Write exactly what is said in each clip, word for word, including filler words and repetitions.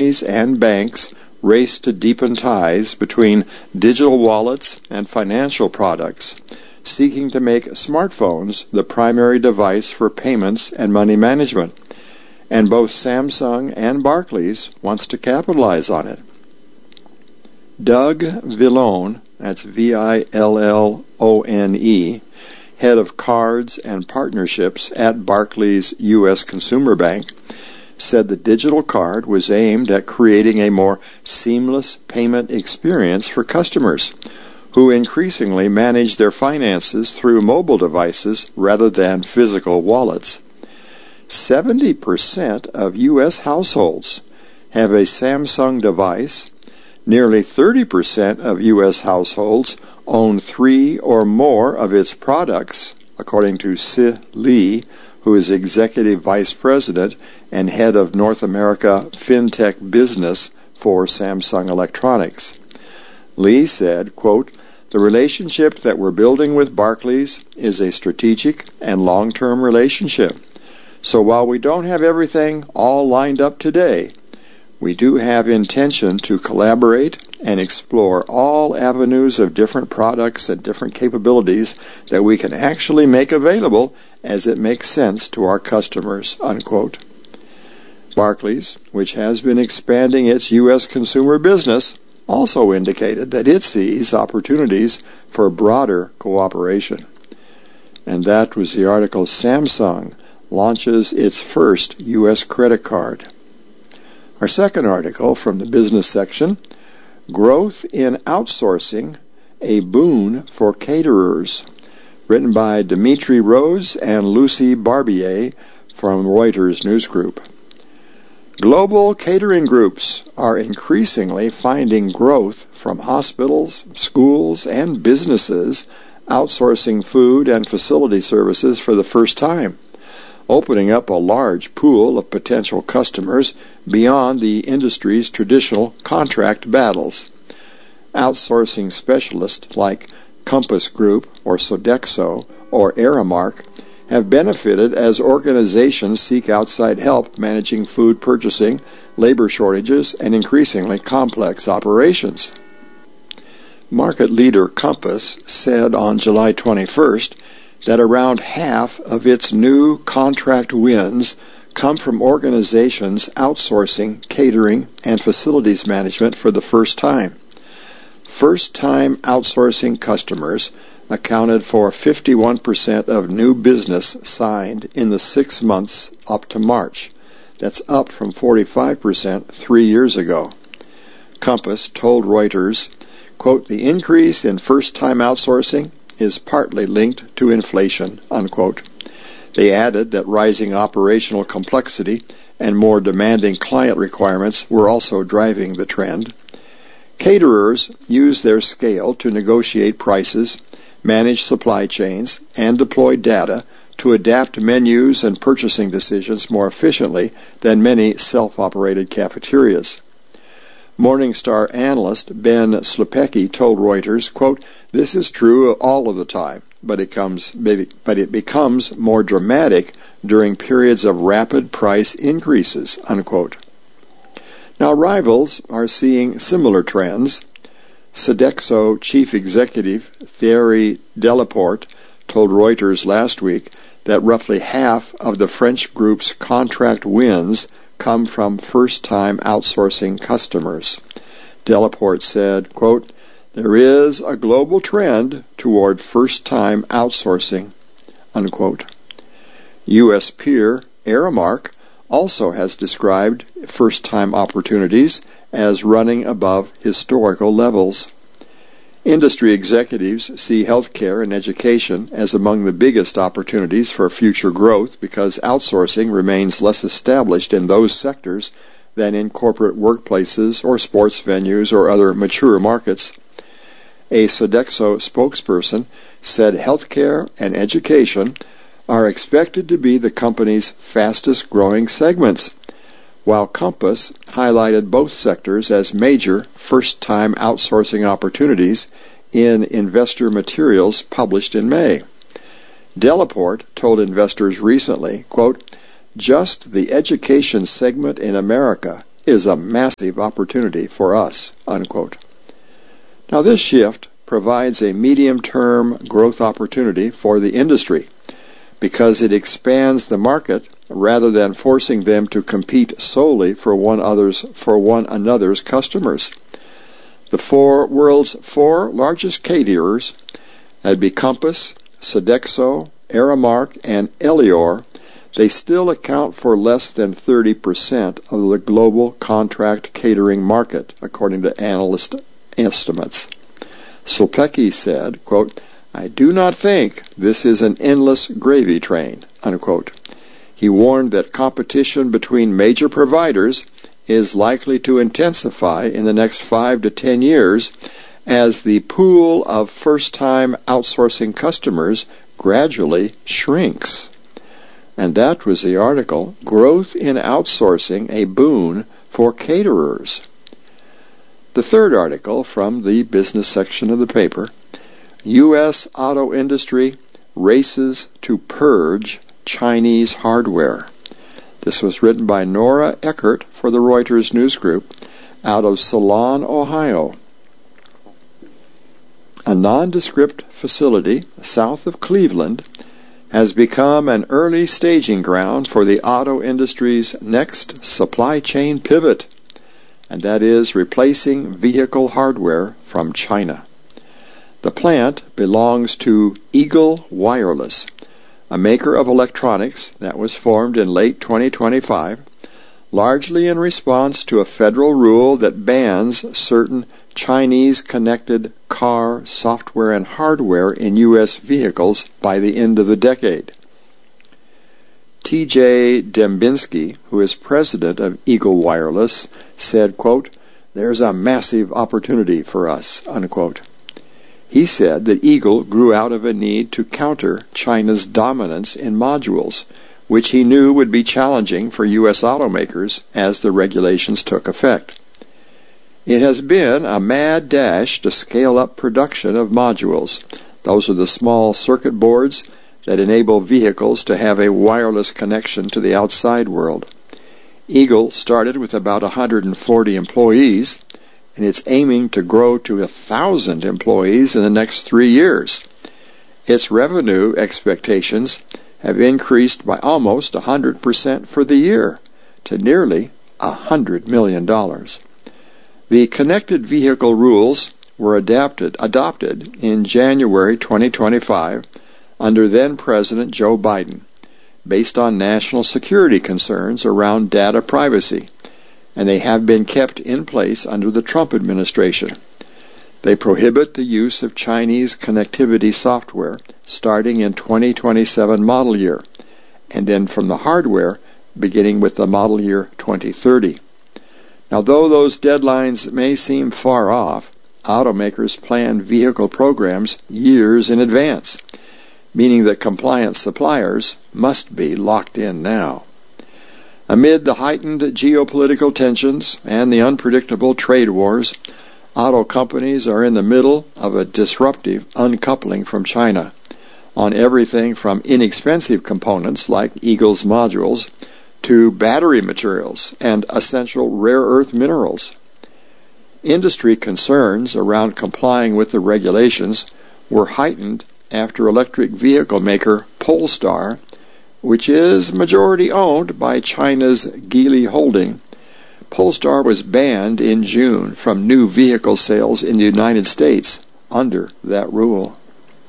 companies and banks race to deepen ties between digital wallets and financial products, seeking to make smartphones the primary device for payments and money management. And both Samsung and Barclays wants to capitalize on it. Doug Villone, that's V I L L O N E, head of cards and partnerships at Barclays U S Consumer Bank, said the digital card was aimed at creating a more seamless payment experience for customers who increasingly manage their finances through mobile devices rather than physical wallets. seventy percent of U S households have a Samsung device. Nearly thirty percent of U S households own three or more of its products, according to Si Lee, who is Executive Vice President and Head of North America FinTech Business for Samsung Electronics. Lee said, quote, "The relationship that we're building with Barclays is a strategic and long-term relationship. So while we don't have everything all lined up today, we do have intention to collaborate and explore all avenues of different products and different capabilities that we can actually make available as it makes sense to our customers," unquote. Barclays, which has been expanding its U S consumer business, also indicated that it sees opportunities for broader cooperation. And that was the article, Samsung launches its first U S credit card. Our second article from the business section, Growth in Outsourcing, a Boon for Caterers, written by Dimitri Rhodes and Lucy Barbier from Reuters News Group. Global catering groups are increasingly finding growth from hospitals, schools, and businesses outsourcing food and facility services for the first time, opening up a large pool of potential customers beyond the industry's traditional contract battles. Outsourcing specialists like Compass Group or Sodexo or Aramark have benefited as organizations seek outside help managing food purchasing, labor shortages, and increasingly complex operations. Market leader Compass said on July twenty-first that around half of its new contract wins come from organizations outsourcing catering and facilities management for the first time. First-time outsourcing customers accounted for fifty-one percent of new business signed in the six months up to March. That's up from forty-five percent three years ago. Compass told Reuters, quote, "The increase in first-time outsourcing is partly linked to inflation," unquote. They added that rising operational complexity and more demanding client requirements were also driving the trend. Caterers use their scale to negotiate prices, manage supply chains, and deploy data to adapt menus and purchasing decisions more efficiently than many self-operated cafeterias. Morningstar analyst Ben Slepecki told Reuters, quote, "This is true all of the time, but it, comes, but it becomes more dramatic during periods of rapid price increases," unquote. Now, rivals are seeing similar trends. Sodexo chief executive Thierry Delaporte told Reuters last week that roughly half of the French group's contract wins come from first-time outsourcing customers. Delaporte said, quote, "There is a global trend toward first-time outsourcing," unquote. U S peer Aramark also has described first-time opportunities as running above historical levels. Industry executives see healthcare and education as among the biggest opportunities for future growth because outsourcing remains less established in those sectors than in corporate workplaces or sports venues or other mature markets. A Sodexo spokesperson said healthcare and education are expected to be the company's fastest-growing segments, while Compass highlighted both sectors as major first-time outsourcing opportunities in investor materials published in May. Delaporte told investors recently, quote, "Just the education segment in America is a massive opportunity for us, unquote. Now this shift provides a medium-term growth opportunity for the industry because it expands the market rather than forcing them to compete solely for one other's for one another's customers. The four world's four largest caterers, that'd be Compass, Sodexo, Aramark, and Elior, they still account for less than thirty percent of the global contract catering market, according to analyst estimates. Sopecki said, quote, "I do not think this is an endless gravy train," unquote. He warned that competition between major providers is likely to intensify in the next five to ten years as the pool of first-time outsourcing customers gradually shrinks. And that was the article, Growth in Outsourcing, a Boon for Caterers. The third article from the business section of the paper, U S auto industry races to purge Chinese hardware. This was written by Nora Eckert for the Reuters News Group out of Salon, Ohio. A nondescript facility south of Cleveland has become an early staging ground for the auto industry's next supply chain pivot, and that is replacing vehicle hardware from China. The plant belongs to Eagle Wireless, a maker of electronics that was formed in late twenty twenty-five, largely in response to a federal rule that bans certain Chinese connected car software and hardware in U S vehicles by the end of the decade. T J Dembinski, who is president of Eagle Wireless, said, quote, "There's a massive opportunity for us," unquote. He said that Eagle grew out of a need to counter China's dominance in modules, which he knew would be challenging for U S automakers as the regulations took effect. It has been a mad dash to scale up production of modules. Those are the small circuit boards that enable vehicles to have a wireless connection to the outside world. Eagle started with about one hundred forty employees, and it's aiming to grow to one thousand employees in the next three years. Its revenue expectations have increased by almost one hundred percent for the year to nearly one hundred million dollars. The connected vehicle rules were adapted, adopted in January twenty twenty-five under then-President Joe Biden, based on national security concerns around data privacy, and they have been kept in place under the Trump administration. They prohibit the use of Chinese connectivity software starting in twenty twenty-seven model year, and then from the hardware beginning with the model year twenty thirty. Now, though those deadlines may seem far off, automakers plan vehicle programs years in advance, meaning that compliant suppliers must be locked in now. Amid the heightened geopolitical tensions and the unpredictable trade wars, auto companies are in the middle of a disruptive uncoupling from China on everything from inexpensive components like Eagle's modules to battery materials and essential rare earth minerals. Industry concerns around complying with the regulations were heightened after electric vehicle maker Polestar, which is majority owned by China's Geely Holding. Polestar was banned in June from new vehicle sales in the United States under that rule.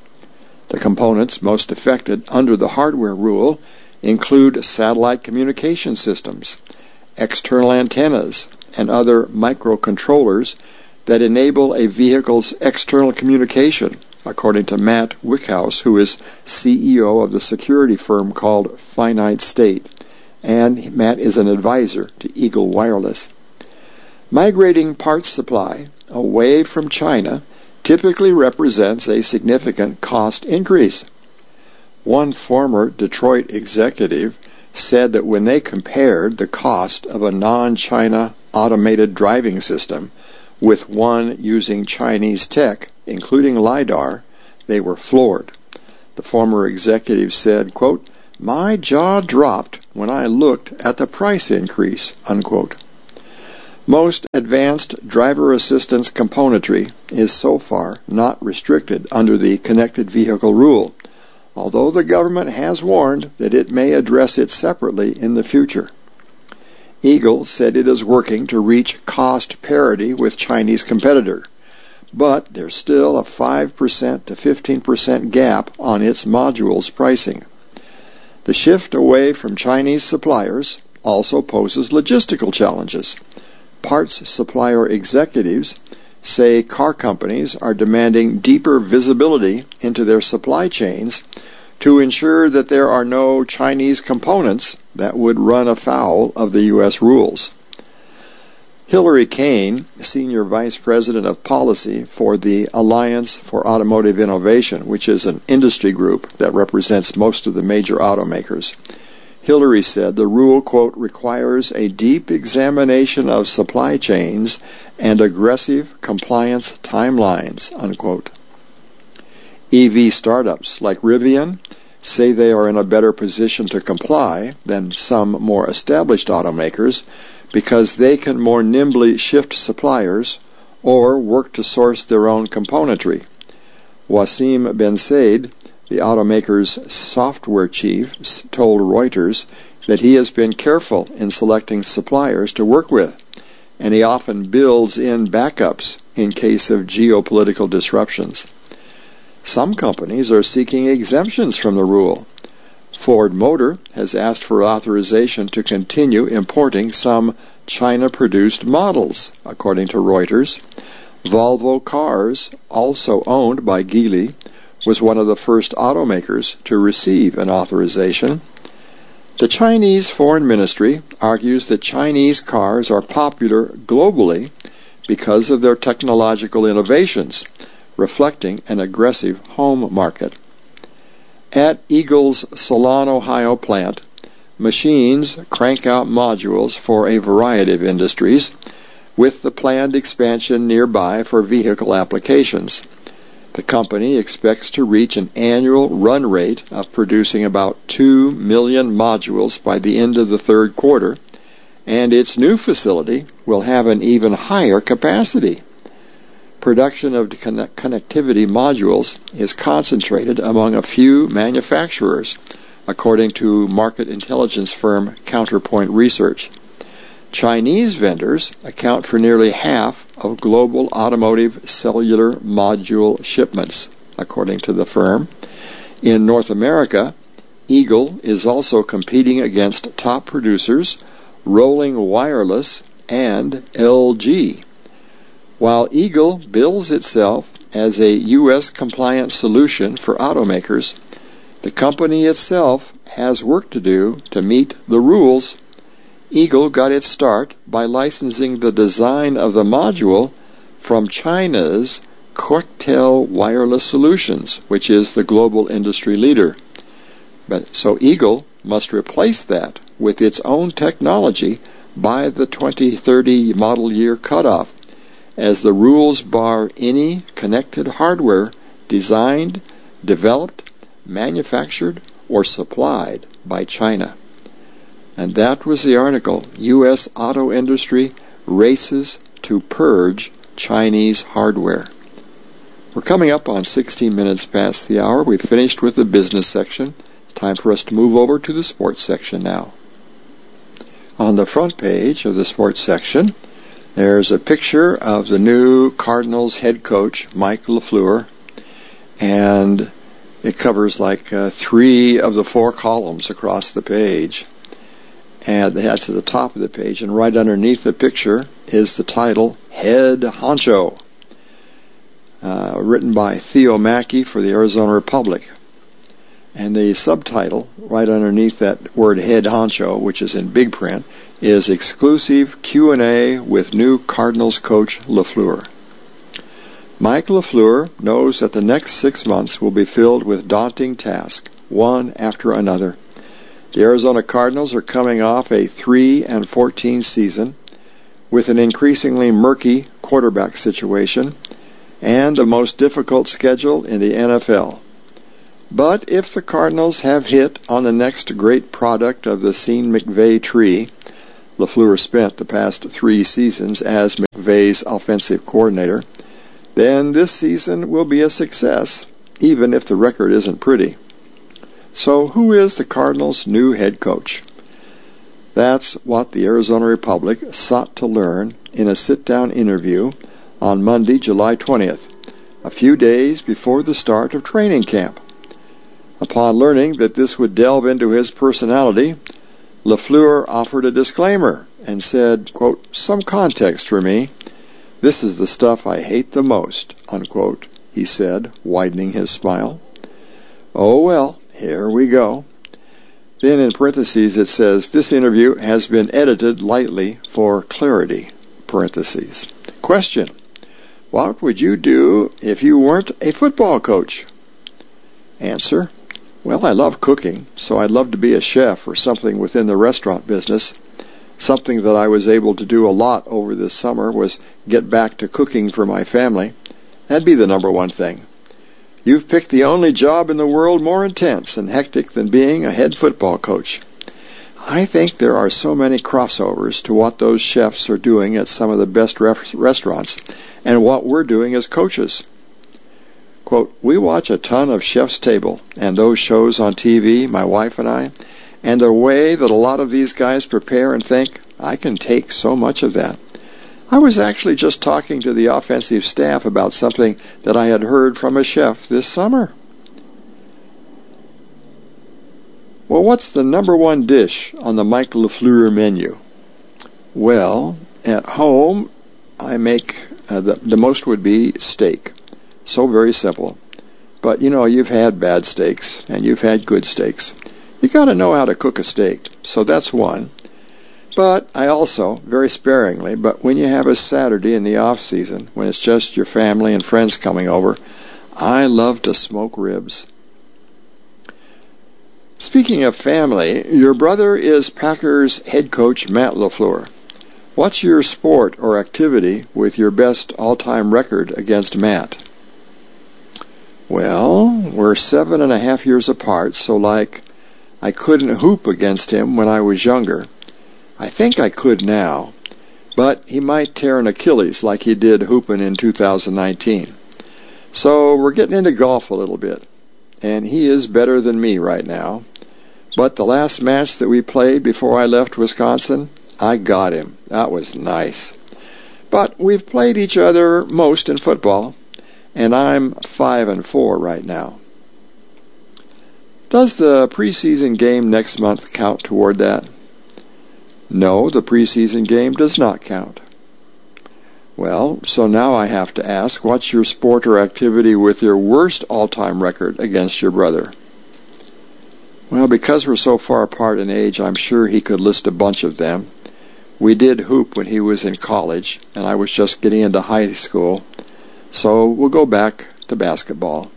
The components most affected under the hardware rule include satellite communication systems, external antennas, and other microcontrollers that enable a vehicle's external communication, according to Matt Wickhouse, who is C E O of the security firm called Finite State, and Matt is an advisor to Eagle Wireless. Migrating parts supply away from China typically represents a significant cost increase. One former Detroit executive said that when they compared the cost of a non-China automated driving system with one using Chinese tech, including LiDAR, they were floored. The former executive said, quote, "My jaw dropped when I looked at the price increase," unquote. Most advanced driver assistance componentry is so far not restricted under the connected vehicle rule, although the government has warned that it may address it separately in the future. Eagle said it is working to reach cost parity with Chinese competitor, but there's still a five percent to fifteen percent gap on its modules pricing. The shift away from Chinese suppliers also poses logistical challenges. Parts supplier executives say car companies are demanding deeper visibility into their supply chains to ensure that there are no Chinese components that would run afoul of the U S rules. Hillary Kane, Senior Vice President of Policy for the Alliance for Automotive Innovation, which is an industry group that represents most of the major automakers, Hillary said the rule, quote, requires a deep examination of supply chains and aggressive compliance timelines, unquote. E V startups like Rivian say they are in a better position to comply than some more established automakers because they can more nimbly shift suppliers or work to source their own componentry. Wasim Ben Said, the automaker's software chief, told Reuters that he has been careful in selecting suppliers to work with, and he often builds in backups in case of geopolitical disruptions. Some companies are seeking exemptions from the rule. Ford Motor has asked for authorization to continue importing some China-produced models, according to Reuters. Volvo Cars, also owned by Geely, was one of the first automakers to receive an authorization. The Chinese Foreign Ministry argues that Chinese cars are popular globally because of their technological innovations, reflecting an aggressive home market. At Eagle's Solon, Ohio plant, machines crank out modules for a variety of industries, with the planned expansion nearby for vehicle applications. The company expects to reach an annual run rate of producing about two million modules by the end of the third quarter, and its new facility will have an even higher capacity. Production of connectivity modules is concentrated among a few manufacturers, according to market intelligence firm Counterpoint Research. Chinese vendors account for nearly half of global automotive cellular module shipments, according to the firm. In North America, Eagle is also competing against top producers Rolling Wireless and L G. While Eagle bills itself as a U S compliant solution for automakers, the company itself has work to do to meet the rules. Eagle got its start by licensing the design of the module from China's Quectel Wireless Solutions, which is the global industry leader. But so Eagle must replace that with its own technology by the twenty thirty model year cutoff, as the rules bar any connected hardware designed, developed, manufactured, or supplied by China. And that was the article, U S Auto Industry Races to Purge Chinese Hardware. We're coming up on sixteen minutes past the hour. We've finished with the business section. It's time for us to move over to the sports section now. On the front page of the sports section, there's a picture of the new Cardinals head coach, Mike LaFleur, and it covers like uh, three of the four columns across the page. And that's at the top of the page, and right underneath the picture is the title, Head Honcho, uh, written by Theo Mackey for the Arizona Republic. And the subtitle, right underneath that word Head Honcho, which is in big print, is Exclusive Q and A with new Cardinals coach LaFleur. Mike LaFleur knows that the next six months will be filled with daunting tasks, one after another. The Arizona Cardinals are coming off a three and fourteen season with an increasingly murky quarterback situation and the most difficult schedule in the N F L. But if the Cardinals have hit on the next great product of the Sean McVay tree, LaFleur spent the past three seasons as McVay's offensive coordinator, then this season will be a success, even if the record isn't pretty. So who is the Cardinals' new head coach? That's what the Arizona Republic sought to learn in a sit-down interview on Monday, July twentieth, a few days before the start of training camp. Upon learning that this would delve into his personality, LaFleur offered a disclaimer and said, quote, "Some context for me. This is the stuff I hate the most," unquote, he said, widening his smile. Oh well, here we go. Then in parentheses it says, "This interview has been edited lightly for clarity," parentheses. Question: what would you do if you weren't a football coach? Answer: well, I love cooking, so I'd love to be a chef or something within the restaurant business. Something that I was able to do a lot over this summer was get back to cooking for my family. That'd be the number one thing. You've picked the only job in the world more intense and hectic than being a head football coach. I think there are so many crossovers to what those chefs are doing at some of the best ref- restaurants and what we're doing as coaches. Quote, "We watch a ton of Chef's Table and those shows on T V, my wife and I, and the way that a lot of these guys prepare and think, I can take so much of that. I was actually just talking to the offensive staff about something that I had heard from a chef this summer." Well, what's the number one dish on the Mike LaFleur menu? Well, at home, I make, uh, the, the most would be steak. So very simple. But, you know, you've had bad steaks, and you've had good steaks. You got to know how to cook a steak, so that's one. But I also, very sparingly, but when you have a Saturday in the off-season, when it's just your family and friends coming over, I love to smoke ribs. Speaking of family, your brother is Packers head coach Matt LaFleur. What's your sport or activity with your best all-time record against Matt? Well, we're seven and a half years apart, so like I couldn't hoop against him when I was younger. I think I could now, but he might tear an Achilles like he did hooping in two thousand nineteen. So we're getting into golf a little bit, and he is better than me right now. But the last match that we played before I left Wisconsin, I got him. That was nice. But we've played each other most in football, and I'm five and four right now. Does the preseason game next month count toward that? No, the preseason game does not count. Well, so now I have to ask, what's your sport or activity with your worst all-time record against your brother? Well, because we're so far apart in age, I'm sure he could list a bunch of them. We did hoop when he was in college, and I was just getting into high school. So we'll go back to basketball.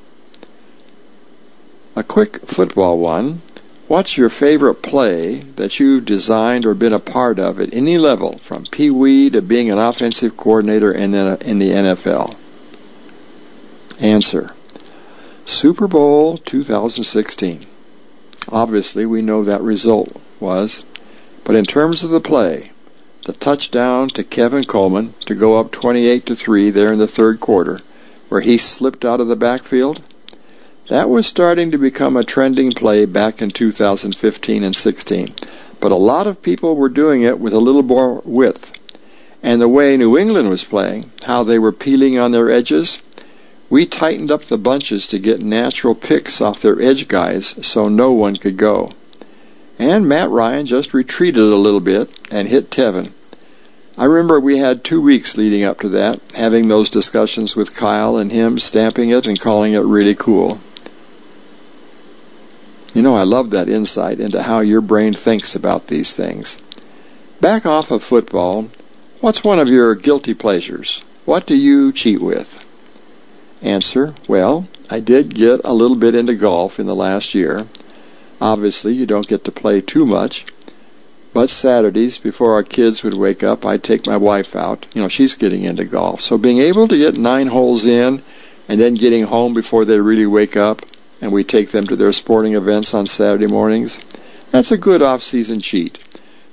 A quick football one. What's your favorite play that you designed or been a part of at any level, from Pee Wee to being an offensive coordinator in the, in the N F L? Answer: Super Bowl two thousand sixteen. Obviously, we know that result was, but in terms of the play, the touchdown to Kevin Coleman to go up twenty-eight to three there in the third quarter, where he slipped out of the backfield, that was starting to become a trending play back in two thousand fifteen and sixteen. But a lot of people were doing it with a little more width. And the way New England was playing, how they were peeling on their edges, we tightened up the bunches to get natural picks off their edge guys so no one could go. And Matt Ryan just retreated a little bit and hit Tevin. I remember we had two weeks leading up to that, having those discussions with Kyle and him stamping it and calling it really cool. You know, I love that insight into how your brain thinks about these things. Back off of football, what's one of your guilty pleasures? What do you cheat with? Answer: well, I did get a little bit into golf in the last year. Obviously, you don't get to play too much, but Saturdays, before our kids would wake up, I'd take my wife out. You know, she's getting into golf. So being able to get nine holes in and then getting home before they really wake up, and we take them to their sporting events on Saturday mornings, that's a good off-season cheat.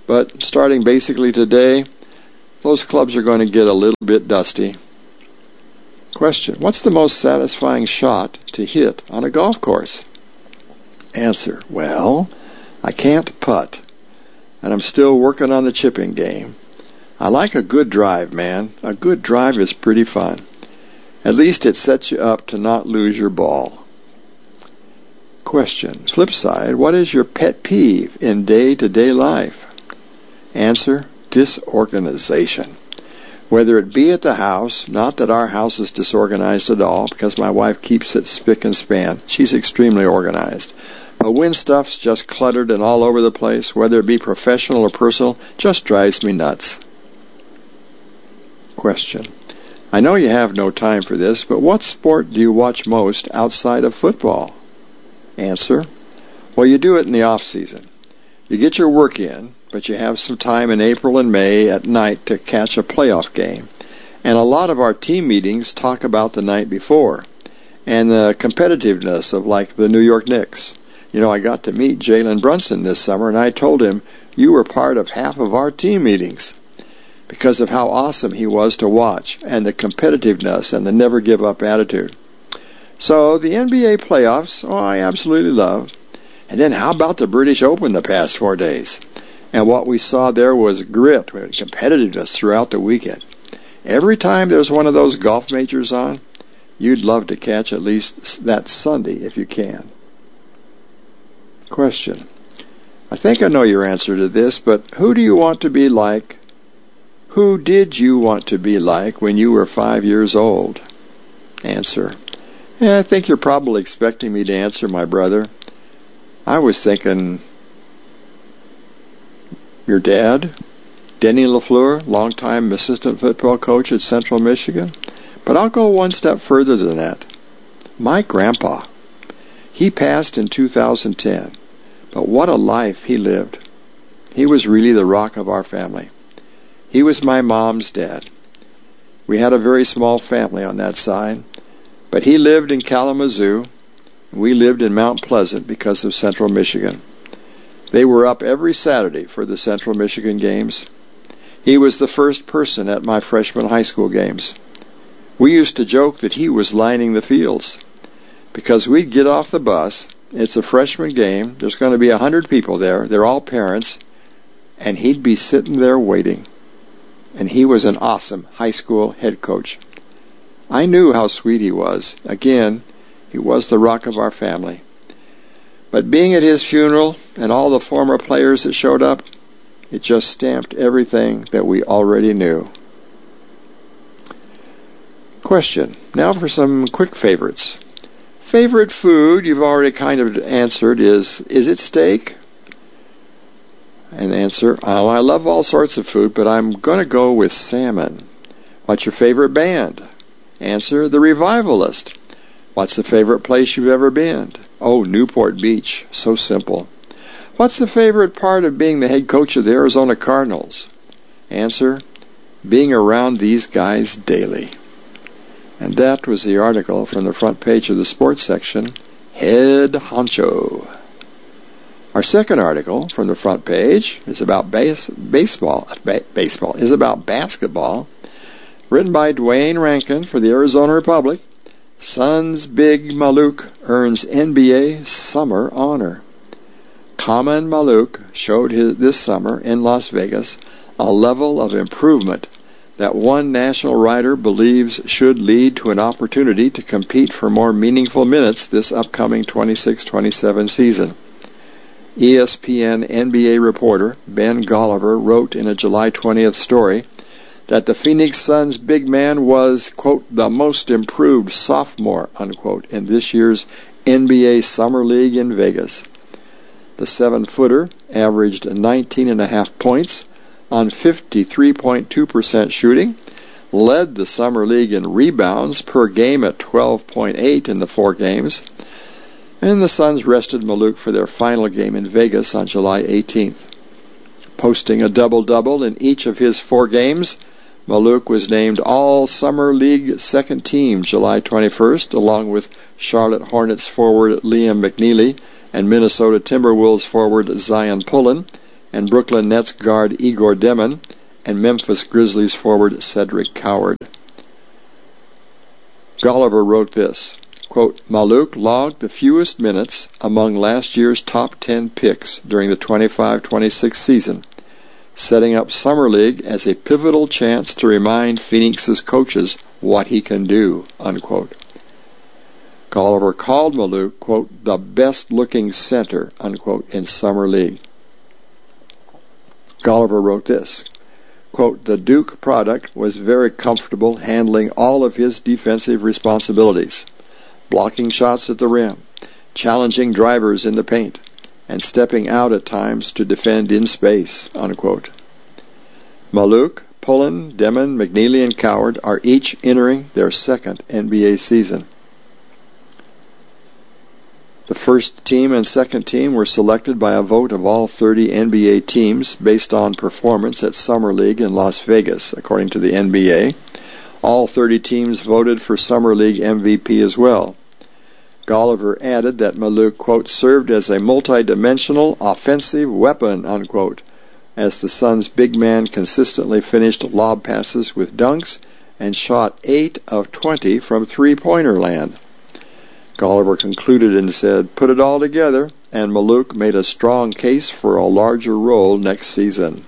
But starting basically today, those clubs are going to get a little bit dusty. Question: what's the most satisfying shot to hit on a golf course? Answer: well, I can't putt, and I'm still working on the chipping game. I like a good drive, man. A good drive is pretty fun. At least it sets you up to not lose your ball. Question: flip side, what is your pet peeve in day-to-day life? Answer: disorganization. Whether it be at the house, not that our house is disorganized at all, because my wife keeps it spick and span. She's extremely organized. But when stuff's just cluttered and all over the place, whether it be professional or personal, just drives me nuts. Question: I know you have no time for this, but what sport do you watch most outside of football? Answer: well, you do it in the off season. You get your work in, but you have some time in April and May at night to catch a playoff game. And a lot of our team meetings talk about the night before and the competitiveness of, like, the New York Knicks. You know, I got to meet Jalen Brunson this summer, and I told him, you were part of half of our team meetings because of how awesome he was to watch and the competitiveness and the never-give-up attitude. So the N B A playoffs, oh, I absolutely love. And then how about the British Open the past four days? And what we saw there was grit and competitiveness throughout the weekend. Every time there's one of those golf majors on, you'd love to catch at least that Sunday if you can. Question: I think I know your answer to this, but who do you want to be like? Who did you want to be like when you were five years old? Answer: yeah, I think you're probably expecting me to answer my brother. I was thinking your dad, Denny LaFleur, longtime assistant football coach at Central Michigan. But I'll go one step further than that. My grandpa. He passed in two thousand ten, but what a life he lived. He was really the rock of our family. He was my mom's dad. We had a very small family on that side, but he lived in Kalamazoo. We lived in Mount Pleasant because of Central Michigan. They were up every Saturday for the Central Michigan games. He was the first person at my freshman high school games. We used to joke that he was lining the fields because we'd get off the bus. It's a freshman game. There's going to be a hundred people there. They're all parents. And he'd be sitting there waiting. And he was an awesome high school head coach. I knew how sweet he was. Again, he was the rock of our family. But being at his funeral and all the former players that showed up, it just stamped everything that we already knew. Question: now for some quick favorites. Favorite food, you've already kind of answered, is, is it steak? And answer: oh, I love all sorts of food, but I'm going to go with salmon. What's your favorite band? Answer: The Revivalist. What's the favorite place you've ever been? Oh, Newport Beach. So simple. What's the favorite part of being the head coach of the Arizona Cardinals? Answer: being around these guys daily. And that was the article from the front page of the sports section, Head Honcho. Our second article from the front page is about base, baseball. Ba- baseball is about basketball, written by Dwayne Rankin for the Arizona Republic. Suns big Maluk earns N B A summer honor. Kama and Maluk showed his, this summer in Las Vegas a level of improvement that one national writer believes should lead to an opportunity to compete for more meaningful minutes this upcoming twenty-six twenty-seven season. E S P N N B A reporter Ben Golliver wrote in a July twentieth story that the Phoenix Suns big man was, quote, the most improved sophomore, unquote, in this year's N B A Summer League in Vegas. The seven-footer averaged nineteen and a half points on fifty-three point two percent shooting, led the Summer League in rebounds per game at twelve point eight in the four games, and the Suns rested Maluk for their final game in Vegas on July eighteenth. Posting a double-double in each of his four games, Maluk was named All-Summer League Second Team July twenty-first, along with Charlotte Hornets forward Liam McNeely and Minnesota Timberwolves forward Zion Pullen, and Brooklyn Nets guard Igor Demon and Memphis Grizzlies forward Cedric Coward. Golliver wrote this, quote, Maluk logged the fewest minutes among last year's top ten picks during the twenty-five twenty-six season, setting up Summer League as a pivotal chance to remind Phoenix's coaches what he can do, unquote. Golliver called Maluk, quote, the best-looking center, unquote, in Summer League. Golliver wrote this, quote, the Duke product was very comfortable handling all of his defensive responsibilities, blocking shots at the rim, challenging drivers in the paint, and stepping out at times to defend in space, unquote. Maluk, Pullen, Demon, McNeely, and Coward are each entering their second N B A season. The first team and second team were selected by a vote of all thirty N B A teams based on performance at Summer League in Las Vegas, according to the N B A. All thirty teams voted for Summer League M V P as well. Golliver added that Maluk, quote, served as a multi-dimensional offensive weapon, unquote, as the Suns' big man consistently finished lob passes with dunks and shot eight of twenty from three-pointer land. Golliver concluded and said, put it all together, and Maluk made a strong case for a larger role next season.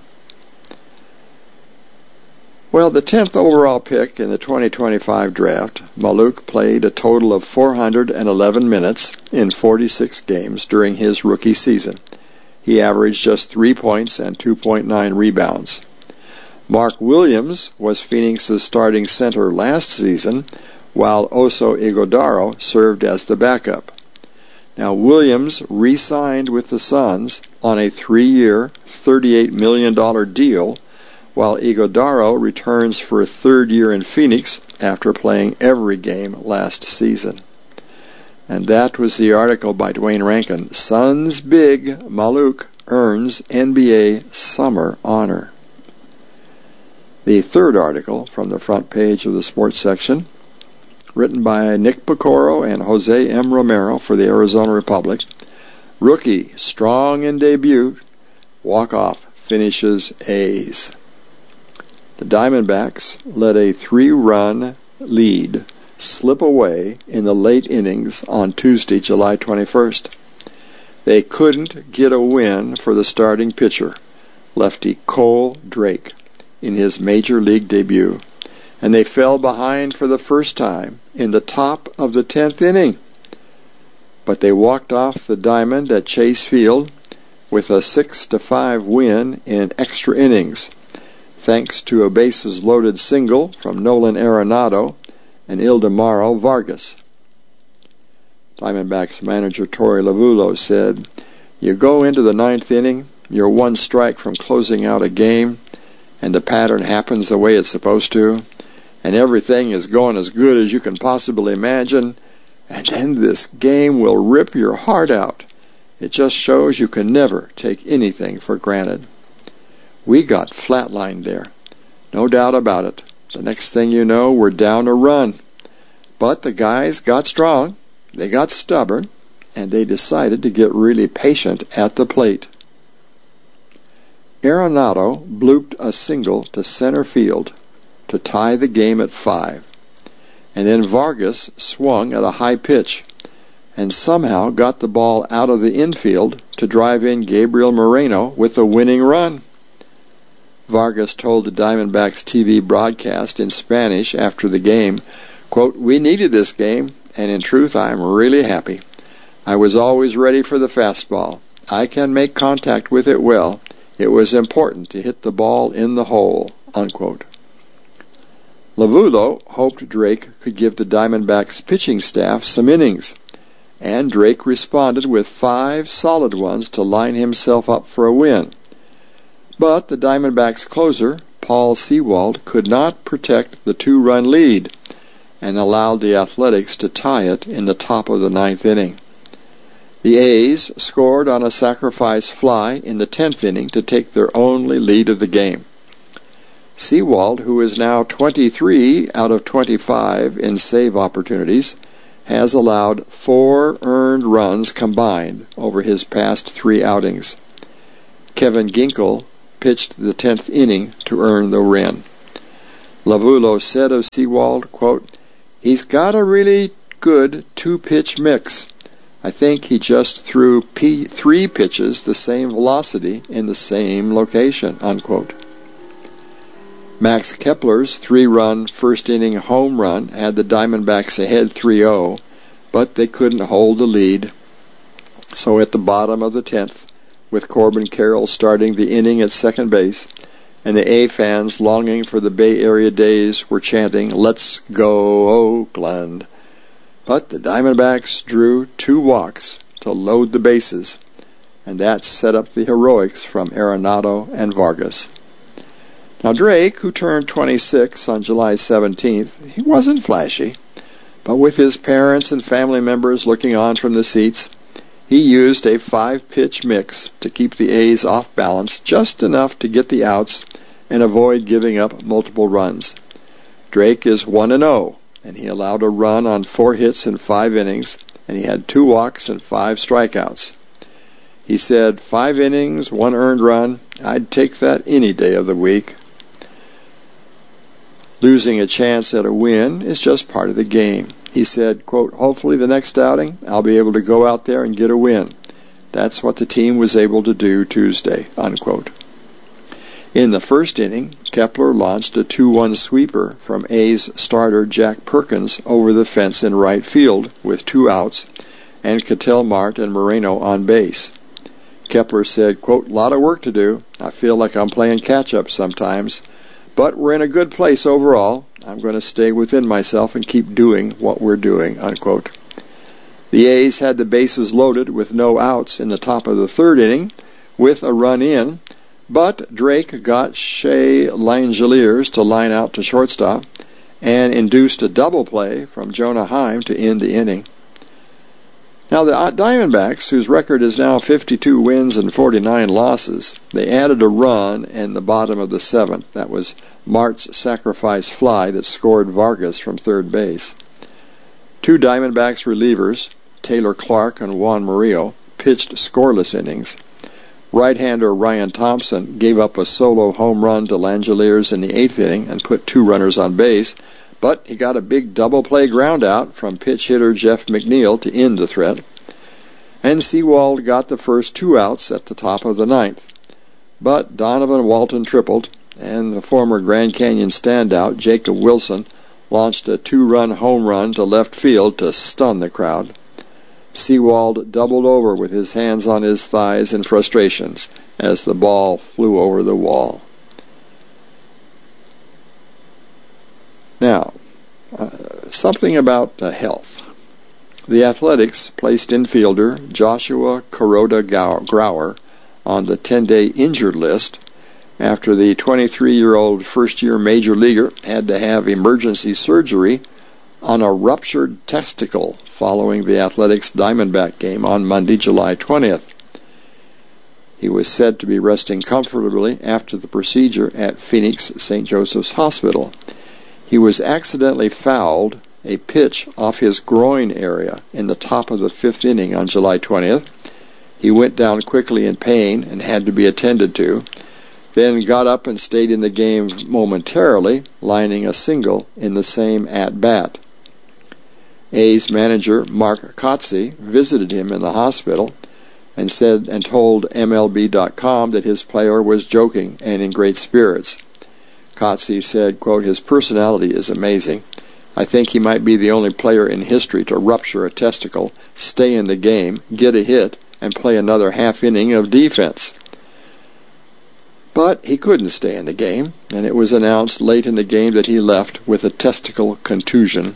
Well, the tenth overall pick in the twenty twenty-five draft, Maluk played a total of four hundred eleven minutes in forty-six games during his rookie season. He averaged just three points and two point nine rebounds. Mark Williams was Phoenix's starting center last season, while Oso Ighodaro served as the backup. Now, Williams re-signed with the Suns on a three-year, thirty-eight million dollars deal, while Ighodaro returns for a third year in Phoenix after playing every game last season. And that was the article by Dwayne Rankin. Suns big Maluk earns N B A Summer Honor. The third article from the front page of the sports section, written by Nick Pecoro and Jose M. Romero for the Arizona Republic. Rookie, strong in debut, walk-off finishes A's. The Diamondbacks let a three-run lead slip away in the late innings on Tuesday, July twenty-first. They couldn't get a win for the starting pitcher, lefty Cole Drake, in his major league debut, and they fell behind for the first time in the top of the tenth inning. But they walked off the diamond at Chase Field with a six to five win in extra innings, thanks to a bases-loaded single from Nolan Arenado and Ildemaro Vargas. Diamondbacks manager Torey Lovullo said, you go into the ninth inning, you're one strike from closing out a game, and the pattern happens the way it's supposed to, and everything is going as good as you can possibly imagine, and then this game will rip your heart out. It just shows you can never take anything for granted. We got flatlined there, no doubt about it. The next thing you know, we're down a run. But the guys got strong, they got stubborn, and they decided to get really patient at the plate. Arenado blooped a single to center field to tie the game at five, and then Vargas swung at a high pitch and somehow got the ball out of the infield to drive in Gabriel Moreno with a winning run. Vargas told the Diamondbacks T V broadcast in Spanish after the game, quote, we needed this game, and in truth I'm really happy. I was always ready for the fastball. I can make contact with it well. It was important to hit the ball in the hole, unquote. Lovullo hoped Drake could give the Diamondbacks pitching staff some innings, and Drake responded with five solid ones to line himself up for a win. But the Diamondbacks closer, Paul Sewald, could not protect the two-run lead and allowed the Athletics to tie it in the top of the ninth inning. The A's scored on a sacrifice fly in the tenth inning to take their only lead of the game. Sewald, who is now twenty-three out of twenty-five in save opportunities, has allowed four earned runs combined over his past three outings. Kevin Ginkel pitched the tenth inning to earn the win. Lavulo said of Sewald, quote, "He's got a really good two-pitch mix. I think he just threw P- three pitches the same velocity in the same location," unquote. Max Kepler's three-run first-inning home run had the Diamondbacks ahead three oh, but they couldn't hold the lead. So at the bottom of the tenth, with Corbin Carroll starting the inning at second base, and the A fans longing for the Bay Area days were chanting, "Let's go Oakland." But the Diamondbacks drew two walks to load the bases, and that set up the heroics from Arenado and Vargas. Now Drake, who turned twenty-six on July seventeenth, he wasn't flashy, but with his parents and family members looking on from the seats, he used a five-pitch mix to keep the A's off balance just enough to get the outs and avoid giving up multiple runs. Drake is one and oh, and he allowed a run on four hits in five innings, and he had two walks and five strikeouts. He said, "Five innings, one earned run, I'd take that any day of the week." Losing a chance at a win is just part of the game. He said, quote, "Hopefully the next outing I'll be able to go out there and get a win. That's what the team was able to do Tuesday," unquote. In the first inning, Kepler launched a two one sweeper from A's starter Jack Perkins over the fence in right field with two outs and Ketel Marte and Moreno on base. Kepler said, quote, "Lot of work to do. I feel like I'm playing catch-up sometimes. But we're in a good place overall. I'm going to stay within myself and keep doing what we're doing," unquote. The A's had the bases loaded with no outs in the top of the third inning with a run in, but Drake got Shea Langeliers to line out to shortstop and induced a double play from Jonah Heim to end the inning. Now the Diamondbacks, whose record is now fifty-two wins and forty-nine losses, they added a run in the bottom of the seventh. That was Mart's sacrifice fly that scored Vargas from third base. Two Diamondbacks relievers, Taylor Clark and Juan Murillo, pitched scoreless innings. Right-hander Ryan Thompson gave up a solo home run to Langeliers in the eighth inning and put two runners on base, but he got a big double-play ground-out from pitch hitter Jeff McNeil to end the threat. And Sewald got the first two outs at the top of the ninth. But Donovan Walton tripled, and the former Grand Canyon standout Jacob Wilson launched a two-run home run to left field to stun the crowd. Sewald doubled over with his hands on his thighs in frustrations as the ball flew over the wall. Now, uh, something about uh, health. The Athletics placed infielder Joshua Kuroda Grauer on the ten-day injured list after the twenty-three-year-old first-year major leaguer had to have emergency surgery on a ruptured testicle following the Athletics Diamondback game on Monday, July twentieth. He was said to be resting comfortably after the procedure at Phoenix Saint Joseph's Hospital. He was accidentally fouled a pitch off his groin area in the top of the fifth inning on July twentieth. He went down quickly in pain and had to be attended to, then got up and stayed in the game momentarily, lining a single in the same at-bat. A's manager Mark Kotze visited him in the hospital and said and told M L B dot com that his player was joking and in great spirits. Kotze said, quote, "His personality is amazing. I think he might be the only player in history to rupture a testicle, stay in the game, get a hit, and play another half inning of defense." But he couldn't stay in the game, and it was announced late in the game that he left with a testicle contusion.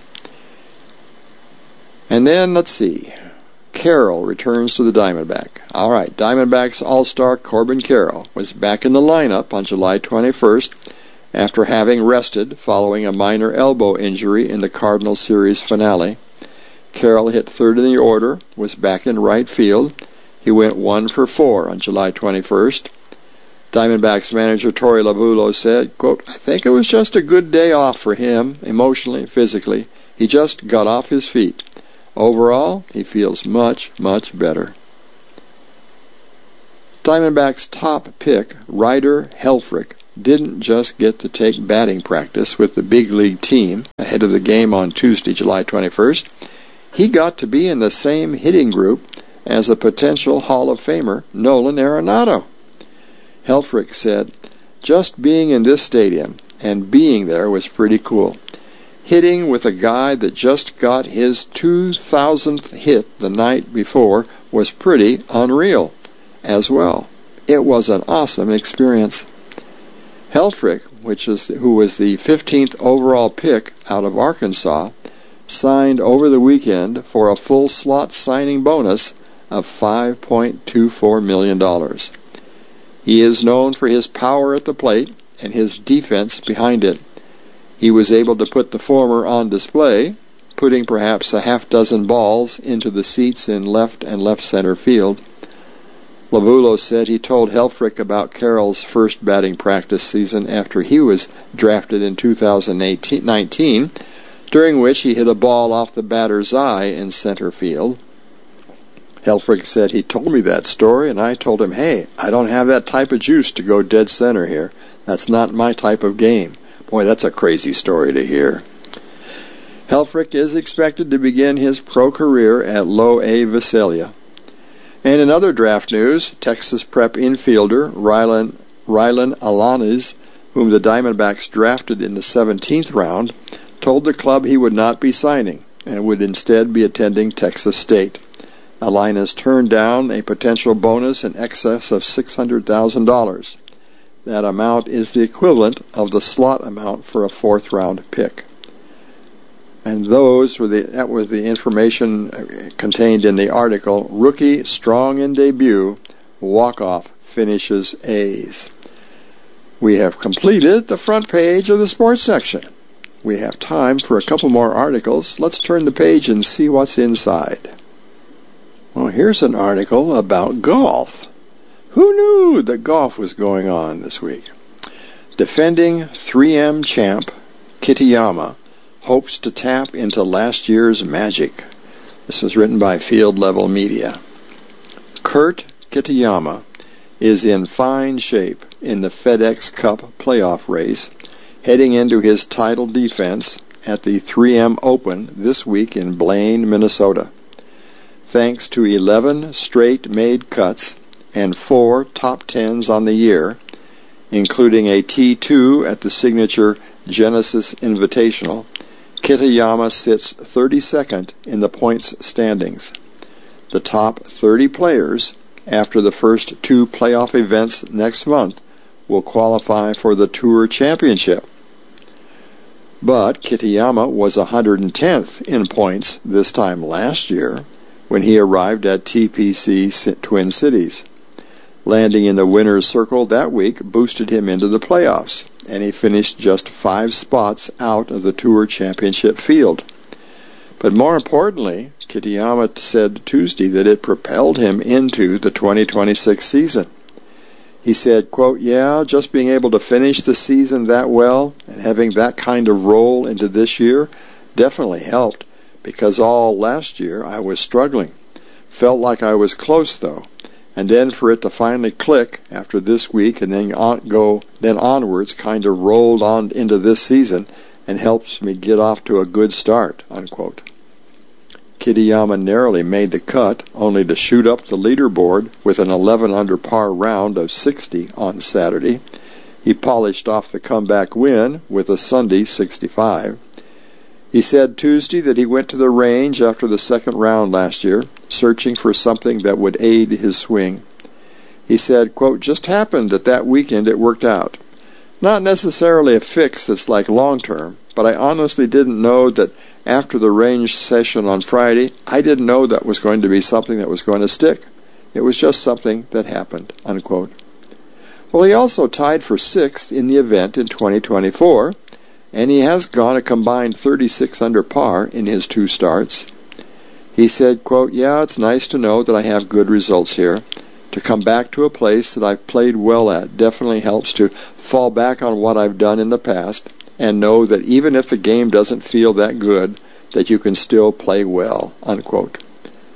And then, let's see, Carroll returns to the Diamondback. All right, Diamondbacks All-Star Corbin Carroll was back in the lineup on July twenty-first after having rested following a minor elbow injury in the Cardinals series finale. Carroll hit third in the order, was back in right field. He went one for four on July twenty-first. Diamondbacks manager Torey Lovullo said, quote, "I think it was just a good day off for him, emotionally, physically. He just got off his feet. Overall, he feels much, much better." Diamondbacks' top pick, Ryder Helfrich, didn't just get to take batting practice with the big league team ahead of the game on Tuesday, July twenty-first. He got to be in the same hitting group as a potential Hall of Famer, Nolan Arenado. Helfrich said, "Just being in this stadium and being there was pretty cool. Hitting with a guy that just got his two thousandth hit the night before was pretty unreal as well. It was an awesome experience." Helfrich, which is who was the fifteenth overall pick out of Arkansas, signed over the weekend for a full slot signing bonus of five point two four million dollars. He is known for his power at the plate and his defense behind it. He was able to put the former on display, putting perhaps a half dozen balls into the seats in left and left center field. Lavulo said he told Helfrich about Carroll's first batting practice season after he was drafted in two thousand nineteen, during which he hit a ball off the batter's eye in center field. Helfrich said he told me that story, and I told him, "Hey, I don't have that type of juice to go dead center here. That's not my type of game." Boy, that's a crazy story to hear. Helfrich is expected to begin his pro career at Low A Visalia. And in other draft news, Texas Prep infielder Rylan, Rylan Alanis, whom the Diamondbacks drafted in the seventeenth round, told the club he would not be signing and would instead be attending Texas State. Alanis turned down a potential bonus in excess of six hundred thousand dollars. That amount is the equivalent of the slot amount for a fourth-round pick. And those were the that was the information contained in the article. Rookie strong in debut, walk-off finishes A's. We have completed the front page of the sports section. We have time for a couple more articles. Let's turn the page and see what's inside. Well, here's an article about golf. Who knew that golf was going on this week? Defending three M champ Kitayama hopes to tap into last year's magic. This was written by Field Level Media. Kurt Kitayama is in fine shape in the FedEx Cup playoff race, heading into his title defense at the three M Open this week in Blaine, Minnesota. Thanks to eleven straight made cuts and four top tens on the year, including a T two at the signature Genesis Invitational, Kitayama sits thirty-second in the points standings. The top thirty players, after the first two playoff events next month, will qualify for the Tour Championship. But Kitayama was one hundred tenth in points this time last year when he arrived at T P C Twin Cities. Landing in the winner's circle that week boosted him into the playoffs, and he finished just five spots out of the Tour Championship field. But more importantly, Kitayama said Tuesday that it propelled him into the twenty twenty-six season. He said, quote, "Yeah, just being able to finish the season that well and having that kind of roll into this year definitely helped, because all last year I was struggling. Felt like I was close, though. And then for it to finally click after this week and then on, go then onwards kind of rolled on into this season and helps me get off to a good start," unquote. Kitayama narrowly made the cut, only to shoot up the leaderboard with an eleven under par round of sixty on Saturday. He polished off the comeback win with a Sunday sixty-five. He said Tuesday that he went to the range after the second round last year, searching for something that would aid his swing. He said, quote, "Just happened that that weekend it worked out. Not necessarily a fix that's like long-term, but I honestly didn't know that after the range session on Friday, I didn't know that was going to be something that was going to stick. It was just something that happened," unquote. Well, he also tied for sixth in the event in twenty twenty-four, and he has gone a combined thirty-six under par in his two starts. He said, quote, "Yeah, it's nice to know that I have good results here. To come back to a place that I've played well at definitely helps to fall back on what I've done in the past and know that even if the game doesn't feel that good, that you can still play well," unquote.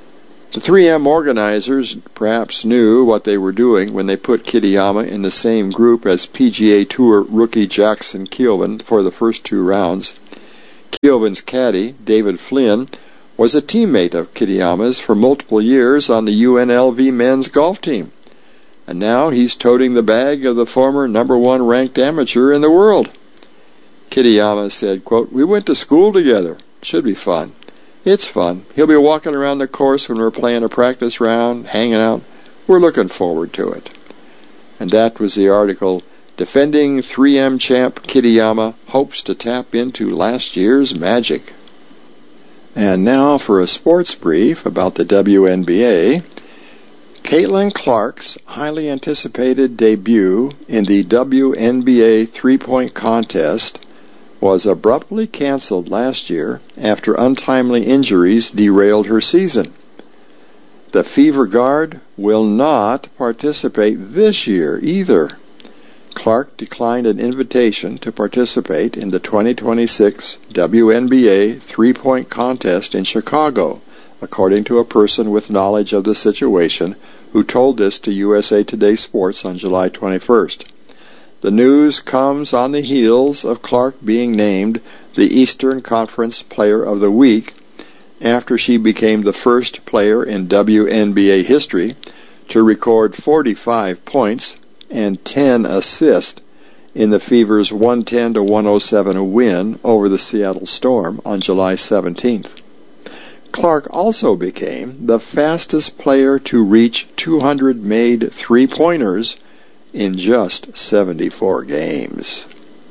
The three M organizers perhaps knew what they were doing when they put Kitayama in the same group as P G A Tour rookie Jackson Kilbin for the first two rounds. Kilbin's caddy, David Flynn, was a teammate of Kitayama's for multiple years on the U N L V men's golf team, and now he's toting the bag of the former number one ranked amateur in the world. Kitayama said, quote, "We went to school together. Should be fun." It's fun. He'll be walking around the course when we're playing a practice round, hanging out. We're looking forward to it. And that was the article, Defending three M Champ Kitayama Hopes to Tap into Last Year's Magic. And now for a sports brief about the W N B A. Caitlin Clark's highly anticipated debut in the W N B A three-point contest was abruptly canceled last year after untimely injuries derailed her season. The Fever Guard will not participate this year either. Clark declined an invitation to participate in the twenty twenty-six W N B A three-point contest in Chicago, according to a person with knowledge of the situation who told this to U S A Today Sports on July twenty-first. The news comes on the heels of Clark being named the Eastern Conference Player of the Week after she became the first player in W N B A history to record forty-five points and ten assists in the Fever's one ten to one oh seven win over the Seattle Storm on July seventeenth. Clark also became the fastest player to reach two hundred made three-pointers in just seventy-four games.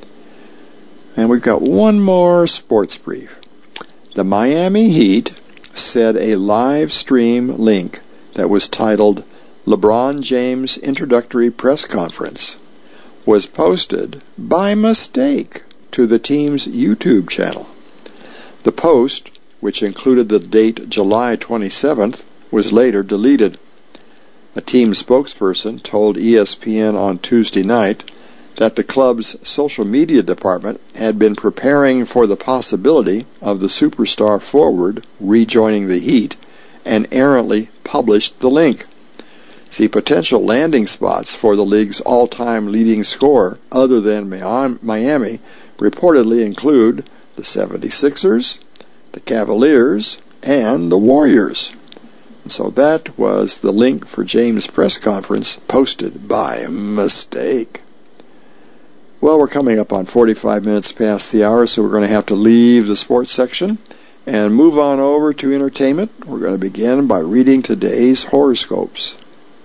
And we've got one more sports brief. The Miami Heat said a live stream link that was titled LeBron James Introductory Press Conference was posted by mistake to the team's YouTube channel. The post, which included the date July twenty-seventh, was later deleted. A team spokesperson told E S P N on Tuesday night that the club's social media department had been preparing for the possibility of the superstar forward rejoining the Heat and errantly published the link. See, potential landing spots for the league's all-time leading scorer, other than Miami, reportedly include the seventy-sixers, the Cavaliers, and the Warriors. And so that was the link for James' press conference posted by mistake. Well, we're coming up on forty-five minutes past the hour, so we're going to have to leave the sports section and move on over to entertainment. We're going to begin by reading today's horoscopes.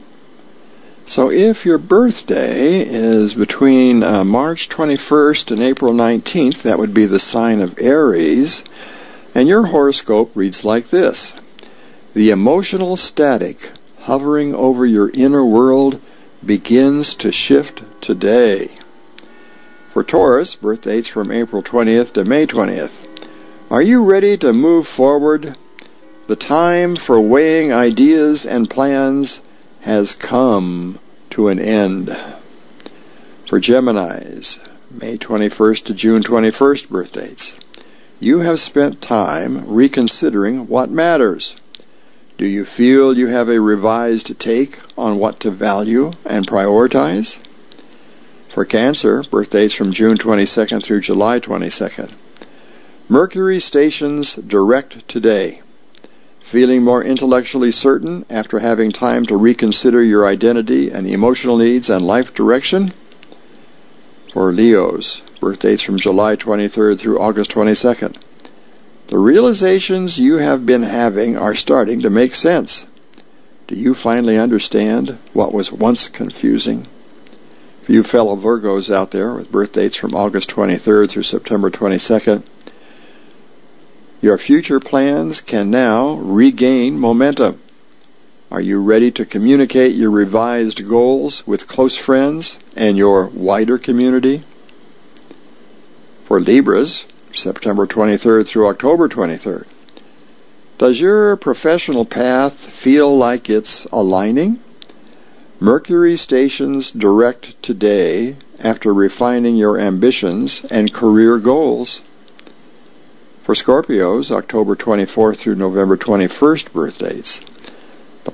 So if your birthday is between uh, March twenty-first and April nineteenth, that would be the sign of Aries, and your horoscope reads like this. The emotional static hovering over your inner world begins to shift today. For Taurus, birth dates from April twentieth to May twentieth. Are you ready to move forward? The time for weighing ideas and plans has come to an end. For Geminis, May twenty-first to June twenty-first birth dates. You have spent time reconsidering what matters. Do you feel you have a revised take on what to value and prioritize? For Cancer, birth dates from June twenty-second through July twenty-second. Mercury stations direct today. Feeling more intellectually certain after having time to reconsider your identity and emotional needs and life direction? For Leos, birth dates from July twenty-third through August twenty-second. The realizations you have been having are starting to make sense. Do you finally understand what was once confusing? For you fellow Virgos out there with birth dates from August twenty-third through September twenty-second, your future plans can now regain momentum. Are you ready to communicate your revised goals with close friends and your wider community? For Libras, September twenty-third through October twenty-third. Does your professional path feel like it's aligning? Mercury stations direct today after refining your ambitions and career goals. For Scorpios, October twenty-fourth through November twenty-first birth dates.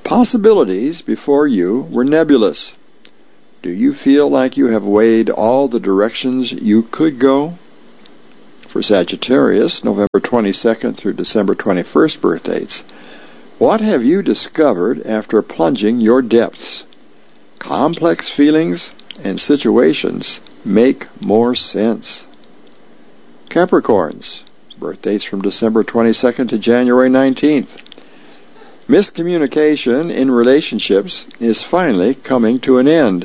possibilities before you were nebulous. Do you feel like you have weighed all the directions you could go? For Sagittarius, November twenty-second through December twenty-first birthdays, what have you discovered after plunging your depths? Complex feelings and situations make more sense. Capricorns, birthdays from December twenty-second to January nineteenth. Miscommunication in relationships is finally coming to an end.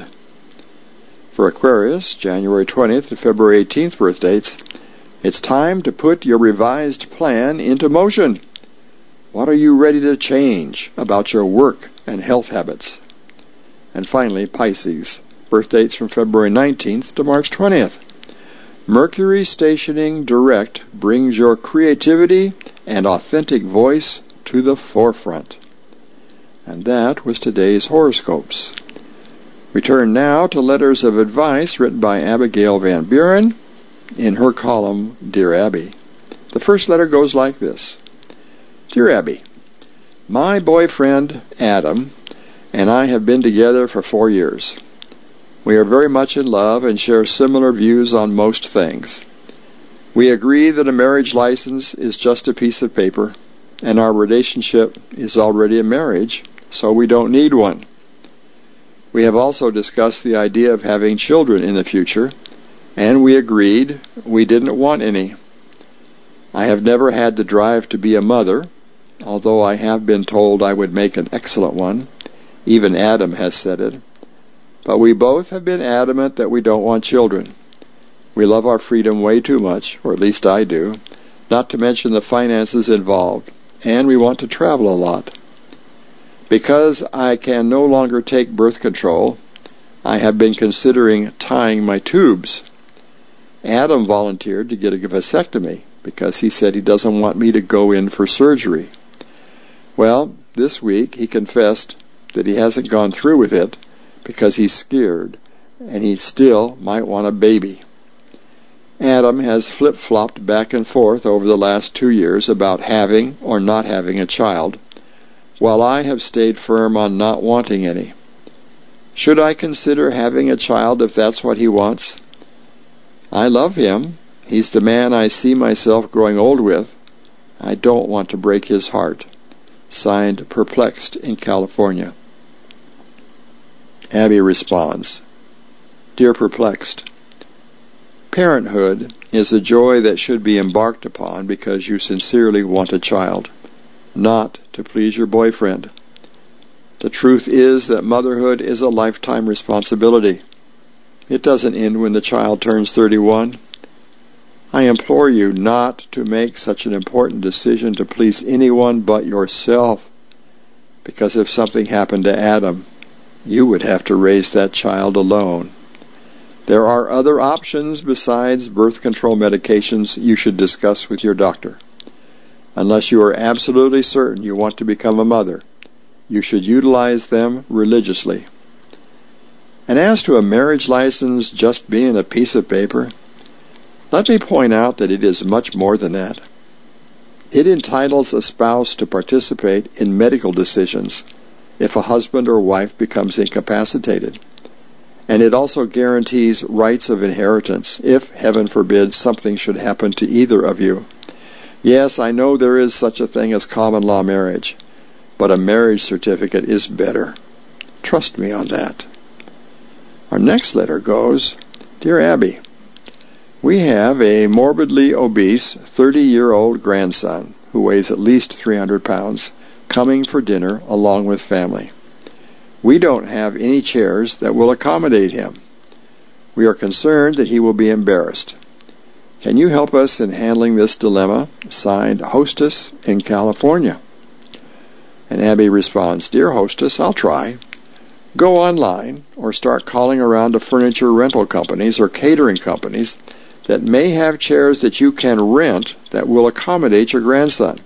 For Aquarius, January twentieth to February eighteenth birthdays, it's time to put your revised plan into motion. What are you ready to change about your work and health habits? And finally, Pisces, birthdates from February nineteenth to March twentieth. Mercury stationing direct brings your creativity and authentic voice to the forefront. And that was today's horoscopes. We turn now to letters of advice written by Abigail Van Buren in her column, Dear Abby. The first letter goes like this. Dear Abby, my boyfriend, Adam, and I have been together for four years. We are very much in love and share similar views on most things. We agree that a marriage license is just a piece of paper, and our relationship is already a marriage, so we don't need one. We have also discussed the idea of having children in the future, and we agreed we didn't want any. I have never had the drive to be a mother, although I have been told I would make an excellent one. Even Adam has said it. But we both have been adamant that we don't want children. We love our freedom way too much, or at least I do, not to mention the finances involved, and we want to travel a lot. Because I can no longer take birth control, I have been considering tying my tubes. Adam volunteered to get a vasectomy because he said he doesn't want me to go in for surgery. Well, this week he confessed that he hasn't gone through with it because he's scared, and he still might want a baby. Adam has flip-flopped back and forth over the last two years about having or not having a child, while I have stayed firm on not wanting any. Should I consider having a child if that's what he wants? I love him. He's the man I see myself growing old with. I don't want to break his heart. Signed, Perplexed in California. Abby responds, Dear Perplexed, parenthood is a joy that should be embarked upon because you sincerely want a child, not to please your boyfriend. The truth is that motherhood is a lifetime responsibility. It doesn't end when the child turns thirty-one. I implore you not to make such an important decision to please anyone but yourself, because if something happened to Adam, you would have to raise that child alone. There are other options besides birth control medications you should discuss with your doctor. Unless you are absolutely certain you want to become a mother, you should utilize them religiously. And as to a marriage license just being a piece of paper, let me point out that it is much more than that. It entitles a spouse to participate in medical decisions if a husband or wife becomes incapacitated. And it also guarantees rights of inheritance if, heaven forbid, something should happen to either of you. Yes, I know there is such a thing as common law marriage, but a marriage certificate is better. Trust me on that. Our next letter goes, Dear Abby, we have a morbidly obese thirty-year-old grandson who weighs at least three hundred pounds coming for dinner along with family. We don't have any chairs that will accommodate him. We are concerned that he will be embarrassed. Can you help us in handling this dilemma? Signed, Hostess in California. And Abby responds, Dear Hostess, I'll try. Go online or start calling around to furniture rental companies or catering companies that may have chairs that you can rent that will accommodate your grandson.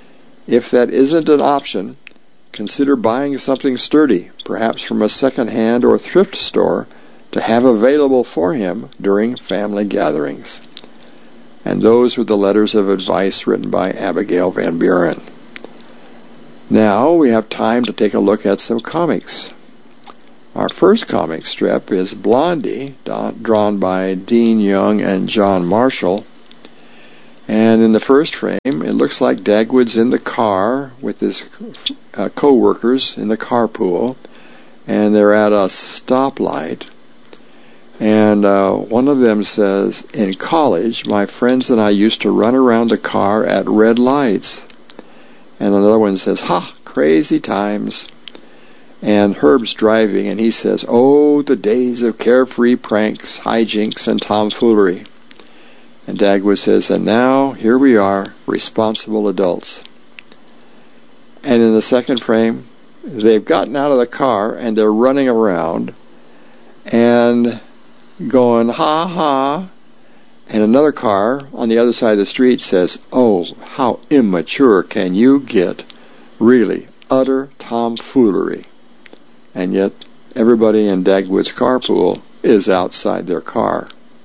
If that isn't an option, consider buying something sturdy, perhaps from a second-hand or thrift store, to have available for him during family gatherings. And those were the letters of advice written by Abigail Van Buren. Now we have time to take a look at some comics. Our first comic strip is Blondie, drawn by Dean Young and John Marshall. And in the first frame, it looks like Dagwood's in the car with his uh, co-workers in the carpool, and they're at a stoplight. And uh, one of them says, "In college, my friends and I used to run around the car at red lights." And another one says, "Ha, crazy times." And Herb's driving, and he says, "Oh, the days of carefree pranks, hijinks, and tomfoolery." And Dagwood says, "And now, here we are, responsible adults." And in the second frame, they've gotten out of the car, and they're running around, and going, "Ha ha." And another car on the other side of the street says, "Oh, how immature can you get? Really, utter tomfoolery." And yet, everybody in Dagwood's carpool is outside their car.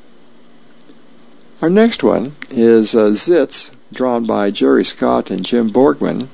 Our next one is uh, Zits, drawn by Jerry Scott and Jim Borgman.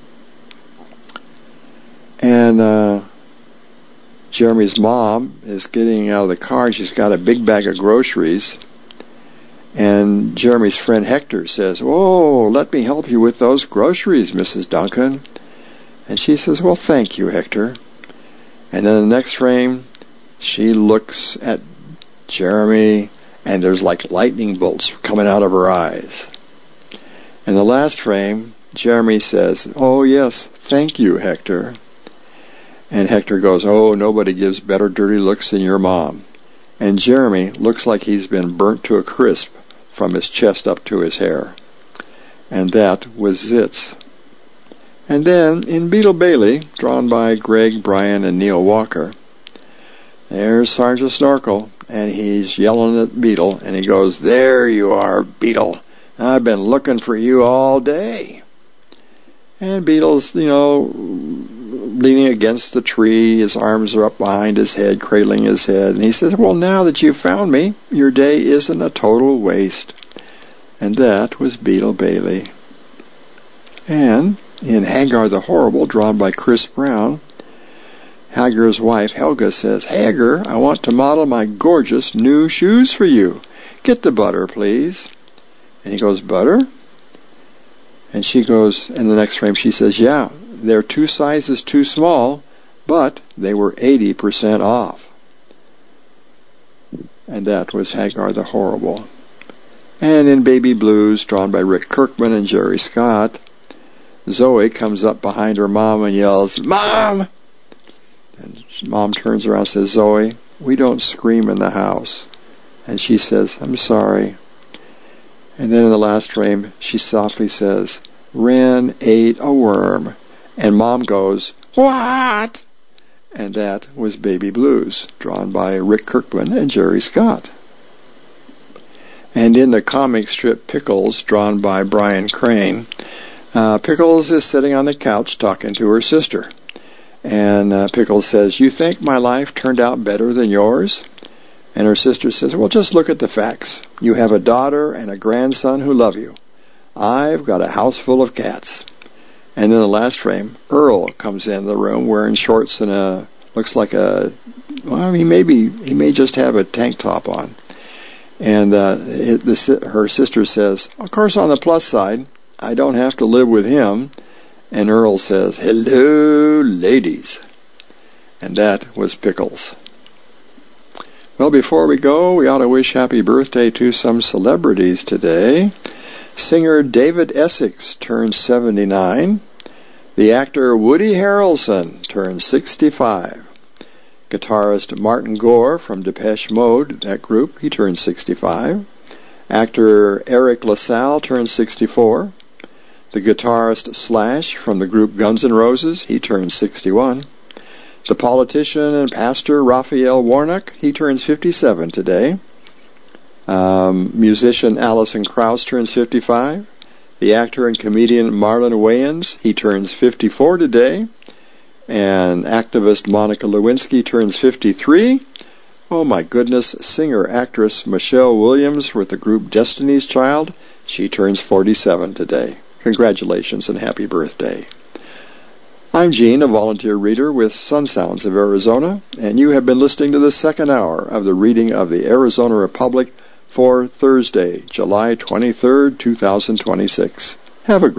And uh, Jeremy's mom is getting out of the car, and she's got a big bag of groceries. And Jeremy's friend Hector says, "Whoa, let me help you with those groceries, Missus Duncan." And she says, "Well, thank you, Hector." And then in the next frame, she looks at Jeremy, and there's like lightning bolts coming out of her eyes. In the last frame, Jeremy says, "Oh, yes, thank you, Hector." And Hector goes, "Oh, nobody gives better dirty looks than your mom." And Jeremy looks like he's been burnt to a crisp from his chest up to his hair. And that was Zits. And then, in Beetle Bailey, drawn by Greg, Bryan, and Neil Walker, there's Sergeant Snorkel, and he's yelling at Beetle, and he goes, "There you are, Beetle. I've been looking for you all day." And Beetle's, you know, leaning against the tree, his arms are up behind his head, cradling his head, and he says, "Well, now that you've found me, your day isn't a total waste." And that was Beetle Bailey. And in Hagar the Horrible, drawn by Chris Brown, Hagar's wife, Helga, says, "Hagar, I want to model my gorgeous new shoes for you. Get the butter, please." And he goes, "Butter?" And she goes, in the next frame, she says, "Yeah, they're two sizes too small, but they were eighty percent off." And that was Hagar the Horrible. And in Baby Blues, drawn by Rick Kirkman and Jerry Scott, Zoe comes up behind her mom and yells, "Mom!" And Mom turns around and says, "Zoe, we don't scream in the house." And she says, "I'm sorry." And then in the last frame, she softly says, "Wren ate a worm." And Mom goes, "What?" And that was Baby Blues, drawn by Rick Kirkman and Jerry Scott. And in the comic strip Pickles, drawn by Brian Crane, uh, Pickles is sitting on the couch talking to her sister. And uh, Pickles says, "You think my life turned out better than yours?" And her sister says, "Well, just look at the facts. You have a daughter and a grandson who love you. I've got a house full of cats." And in the last frame, Earl comes in the room wearing shorts and a, looks like a, well, he may be, he may just have a tank top on. And uh, it, the, her sister says, "Of course, on the plus side, I don't have to live with him." And Earl says, "Hello, ladies." And that was Pickles. Well, before we go, we ought to wish happy birthday to some celebrities today. Singer David Essex turns seventy-nine. The actor Woody Harrelson turns sixty-five. Guitarist Martin Gore from Depeche Mode, that group, he turns sixty-five. Actor Eric LaSalle turns sixty-four. The guitarist Slash from the group Guns N' Roses, he turns sixty-one. The politician and pastor Raphael Warnock, he turns fifty-seven today. Um, musician Alison Krauss turns fifty-five. The actor and comedian Marlon Wayans, he turns fifty-four today. And activist Monica Lewinsky turns fifty-three. Oh my goodness, singer-actress Michelle Williams with the group Destiny's Child, she turns forty-seven today. Congratulations and happy birthday. I'm Gene, a volunteer reader with Sun Sounds of Arizona, and you have been listening to the second hour of the reading of the Arizona Republic for Thursday, July twenty-third, two thousand twenty-six. Have a great